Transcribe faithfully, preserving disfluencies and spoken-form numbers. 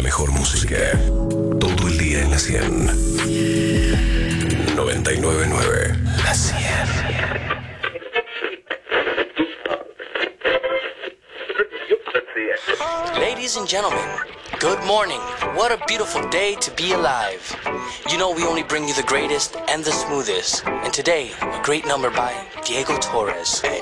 mejor música. Todo el día en la cien. noventa y nueve punto nueve. La cien. Ladies and gentlemen, good morning. What a beautiful day to be alive. You know we only bring you the greatest and the smoothest. And today, a great number by Diego Torres. And